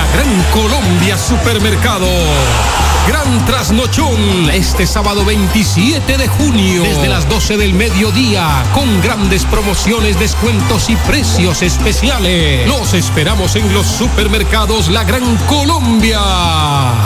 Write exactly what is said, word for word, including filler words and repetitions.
La Gran Colombia Supermercado. Gran trasnochón este sábado veintisiete de junio desde las doce del mediodía con grandes promociones, descuentos y precios especiales. Los esperamos en los supermercados La Gran Colombia.